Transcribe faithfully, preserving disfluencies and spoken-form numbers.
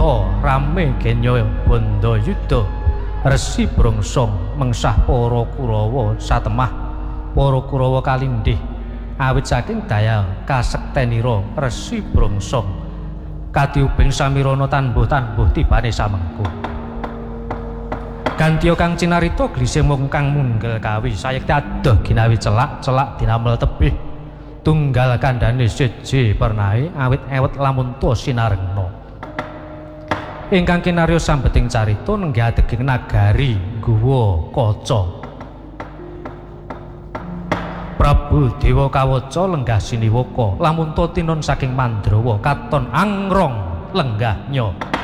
Jayadratha rame genya Bandayuda Resi Brongsong mengsah para Kurawa satemah para Kurawa kalindih awit saking daya kasektenira Resi Brongsong kadiubing samirana tanbuh-tanbuh tibane samengko Gantya kang cinarita glisih mung kang munggel kawi sayekti adoh ginawi celak-celak dinamel tebih tunggal kandhane siji pernahe awit ewet lamun tuwa sinarengna ingkang kinarya sambeting carita nenggih adeging nagari Guwa Kaca Prabu Dewa Kawaca lenggah siniwaka lamun tuwa tinun saking Mandrawa katon angrong lenggah nya